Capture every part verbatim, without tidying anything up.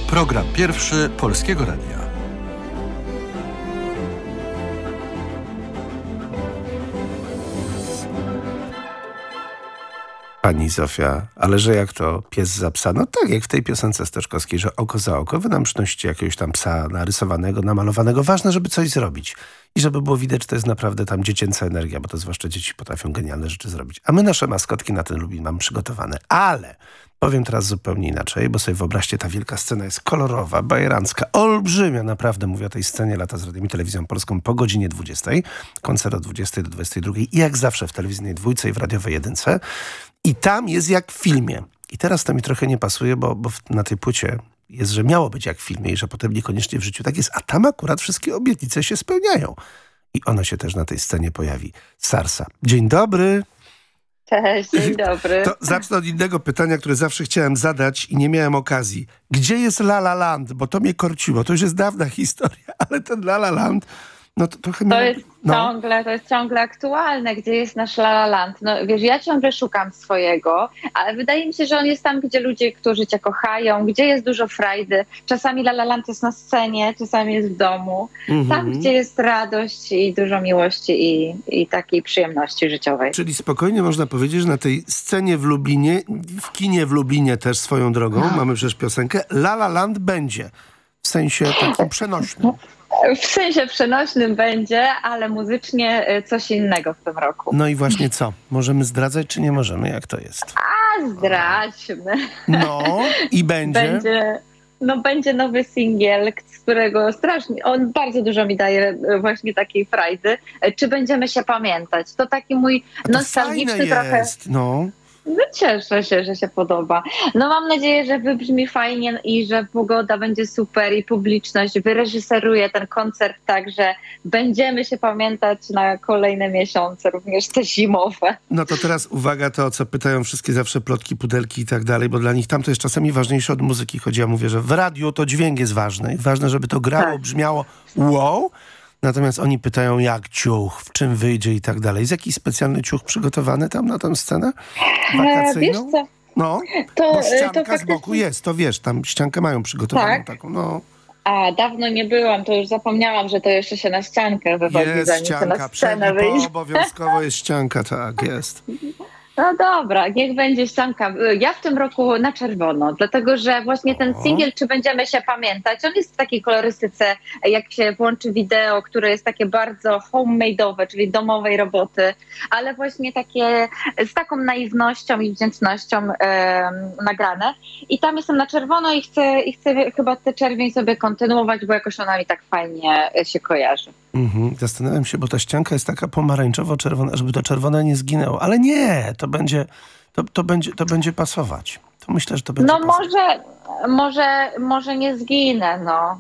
Program pierwszy Polskiego Radia. Pani Zofia, ale że jak to pies za psa? No tak, jak w tej piosence Steczkowskiej, że oko za oko. Wy nam przynosicie jakiegoś tam psa narysowanego, namalowanego. Ważne, żeby coś zrobić. I żeby było widać, że to jest naprawdę tam dziecięca energia, bo to zwłaszcza dzieci potrafią genialne rzeczy zrobić. A my nasze maskotki na ten Lubin mamy przygotowane. Ale powiem teraz zupełnie inaczej, bo sobie wyobraźcie, ta wielka scena jest kolorowa, bajerancka, olbrzymia. Naprawdę mówię o tej scenie Lata z Radiem i Telewizją Polską po godzinie dwudziestej. Koncert od dwudziestej do dwudziestej drugiej. I jak zawsze w telewizyjnej dwójce i w radiowej jedynce. I tam jest jak w filmie. I teraz to mi trochę nie pasuje, bo, bo na tej płycie jest, że miało być jak w filmie i że potem niekoniecznie w życiu tak jest. A tam akurat wszystkie obietnice się spełniają. I ona się też na tej scenie pojawi. Sarsa. Dzień dobry. Cześć, dzień dobry. To zacznę od innego pytania, które zawsze chciałem zadać i nie miałem okazji. Gdzie jest La La Land? Bo to mnie korciło. To już jest dawna historia, ale ten La La Land... No to, trochę to, miał... jest no. ciągle, to jest ciągle aktualne, gdzie jest nasz La La Land. No wiesz, ja ciągle szukam swojego, ale wydaje mi się, że on jest tam, gdzie ludzie, którzy cię kochają, gdzie jest dużo frajdy. Czasami La La Land jest na scenie, czasami jest w domu. Mm-hmm. Tam, gdzie jest radość i dużo miłości i, i takiej przyjemności życiowej. Czyli spokojnie można powiedzieć, że na tej scenie w Lublinie, w kinie w Lublinie też swoją drogą, no. Mamy przecież piosenkę, La La Land będzie. W sensie takim przenośnym. W sensie przenośnym będzie, ale muzycznie coś innego w tym roku. No i właśnie co? Możemy zdradzać, czy nie możemy? Jak to jest? A, zdradźmy. No i będzie... będzie... No będzie nowy singiel, z którego strasznie, on bardzo dużo mi daje właśnie takiej frajdy. Czy będziemy się pamiętać? To taki mój to nostalgiczny trochę... jest, no. No cieszę się, że się podoba. No mam nadzieję, że wybrzmi fajnie i że pogoda będzie super i publiczność wyreżyseruje ten koncert tak, że będziemy się pamiętać na kolejne miesiące, również te zimowe. No to teraz uwaga, to o co pytają wszystkie zawsze plotki, pudelki i tak dalej, bo dla nich tam to jest czasami ważniejsze od muzyki. Chodzi, ja mówię, że w radiu to dźwięk jest ważny i ważne, żeby to grało, tak. Brzmiało wow. Natomiast oni pytają, jak ciuch, w czym wyjdzie i tak dalej. Jest jakiś specjalny ciuch przygotowany tam na tę scenę wakacyjną? Wiesz co? No, to, bo ścianka to faktycznie... z boku jest, to wiesz, tam ściankę mają przygotowaną tak? taką, no. A, dawno nie byłam, to już zapomniałam, że to jeszcze się na ściankę wywodzi, jest zanim ścianka, się na scenę wyjdzie. Obowiązkowo jest ścianka, tak, jest. No dobra, niech będzie ścianka. Ja w tym roku na czerwono, dlatego że właśnie ten singiel, czy będziemy się pamiętać, on jest w takiej kolorystyce, jak się włączy wideo, które jest takie bardzo homemade'owe, czyli domowej roboty, ale właśnie takie z taką naiwnością i wdzięcznością e, nagrane. I tam jestem na czerwono i chcę, i chcę chyba tę czerwień sobie kontynuować, bo jakoś ona mi tak fajnie się kojarzy. Mhm. Zastanawiam się, bo ta ścianka jest taka pomarańczowo-czerwona, żeby to czerwone nie zginęło. Ale nie, to będzie, to, to będzie, to będzie pasować. To myślę, że to będzie No pasować. może, może, może nie zginę, no.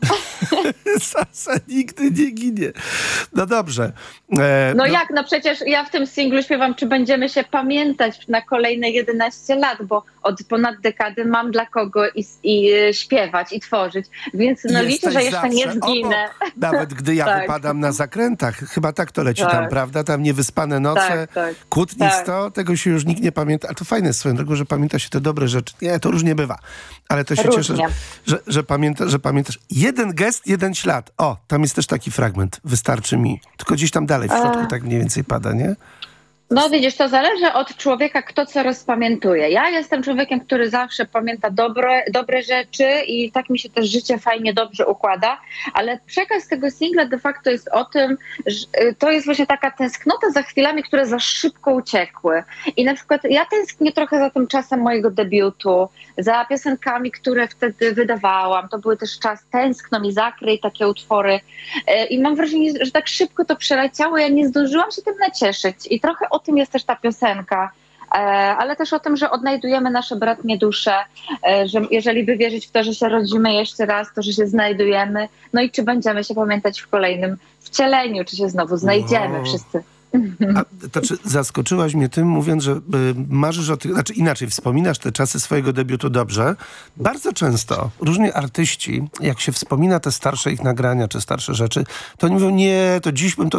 Sasa nigdy nie ginie. No dobrze. E, no, no jak, no przecież ja w tym singlu śpiewam, czy będziemy się pamiętać na kolejne jedenaście lat, bo od ponad dekady mam dla kogo i, i śpiewać i tworzyć, więc no liczę, że jeszcze nie zginę. Obok, nawet gdy ja tak. wypadam na zakrętach, chyba tak to leci tak. tam, prawda? Tam niewyspane noce, tak, tak. kłótni tak. sto, tego się już nikt nie pamięta. Ale to fajne jest swoją drogą, że pamięta się te dobre rzeczy. Nie, to różnie bywa. Ale to się różnie. cieszę, że, że, że, pamięta, że pamiętasz. Jeden gest, jeden ślad. O, tam jest też taki fragment. Wystarczy mi. Tylko gdzieś tam dalej w środku A... tak mniej więcej pada, nie? No widzisz, to zależy od człowieka, kto co rozpamiętuje. Ja jestem człowiekiem, który zawsze pamięta dobre, dobre rzeczy i tak mi się też życie fajnie, dobrze układa, ale przekaz tego singla de facto jest o tym, że to jest właśnie taka tęsknota za chwilami, które za szybko uciekły. I na przykład ja tęsknię trochę za tym czasem mojego debiutu, za piosenkami, które wtedy wydawałam. To były też czas Tęskno mi zakryj, takie utwory. I mam wrażenie, że tak szybko to przeleciało, ja nie zdążyłam się tym nacieszyć. I trochę o tym jest też ta piosenka, ale też o tym, że odnajdujemy nasze bratnie dusze, że jeżeli by wierzyć w to, że się rodzimy jeszcze raz, to że się znajdujemy, no i czy będziemy się pamiętać w kolejnym wcieleniu, czy się znowu znajdziemy wow. wszyscy. A, to czy zaskoczyłaś mnie tym, mówiąc, że y, marzysz o tych, znaczy inaczej, wspominasz te czasy swojego debiutu dobrze. Bardzo często różni artyści, jak się wspomina te starsze ich nagrania, czy starsze rzeczy, to oni mówią, nie, to dziś bym to